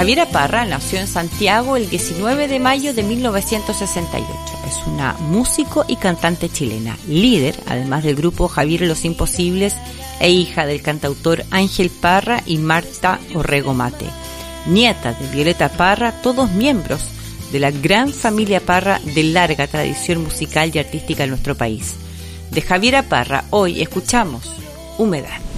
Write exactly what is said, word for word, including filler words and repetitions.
Javiera Parra nació en Santiago el diecinueve de mayo de mil novecientos sesenta y ocho. Es una músico y cantante chilena, líder, además del grupo Javier y los Imposibles, e hija del cantautor Ángel Parra y Marta Orrego Mate. Nieta de Violeta Parra, todos miembros de la gran familia Parra de larga tradición musical y artística en nuestro país. De Javiera Parra, hoy escuchamos Humedad.